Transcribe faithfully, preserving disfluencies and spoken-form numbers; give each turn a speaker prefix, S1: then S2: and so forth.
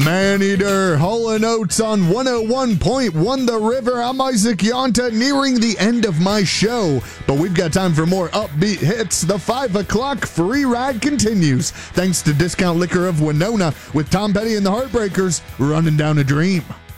S1: Maneater, Hall and Oates on one oh one point one The River. I'm Isaac Yonta, nearing the end of my show, but we've got time for more upbeat hits. The five o'clock free ride continues, thanks to Discount Liquor of Winona with Tom Petty and the Heartbreakers, Running Down a Dream.